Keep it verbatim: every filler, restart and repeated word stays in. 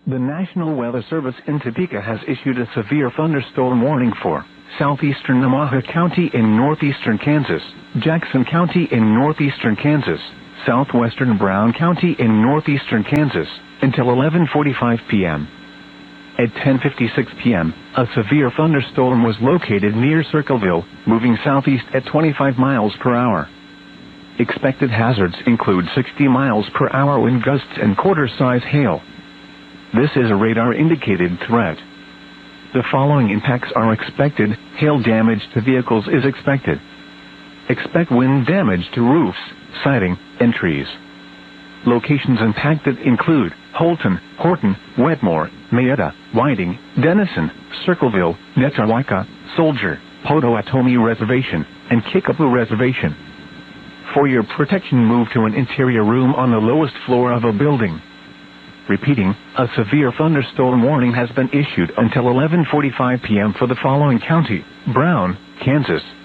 The National Weather Service in Topeka has issued a severe thunderstorm warning for southeastern Namaha County in northeastern Kansas, Jackson County in northeastern Kansas, southwestern Brown County in northeastern Kansas, until eleven forty-five p m At ten fifty-six p m, a severe thunderstorm was located near Circleville, moving southeast at twenty-five miles per hour. Expected hazards include sixty miles per hour wind gusts and quarter-size hail. This is a radar-indicated threat. The following impacts are expected. Hail damage to vehicles is expected. Expect wind damage to roofs, siding, and trees. Locations impacted include Holton, Horton, Wetmore, Mayetta, Whiting, Denison, Circleville, Netawaka, Soldier, Potawatomi Reservation, and Kickapoo Reservation. For your protection, move to an interior room on the lowest floor of a building. Repeating, a severe thunderstorm warning has been issued until eleven forty-five p m for the following county: Brown, Kansas,